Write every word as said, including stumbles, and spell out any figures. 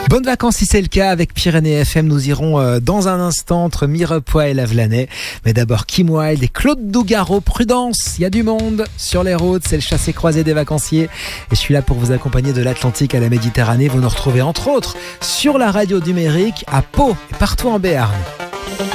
Bonnes vacances si c'est le cas avec Pyrénées F M. Nous irons euh, dans un instant entre Mirepoix et Lavelanet. Mais d'abord Kim Wilde et Claude Nougaro. Prudence, il y a du monde sur les routes. C'est le chassé-croisé des vacanciers. Et je suis là pour vous accompagner de l'Atlantique à la Méditerranée. Vous nous retrouvez entre autres sur la radio numérique à Pau et partout en Béarn.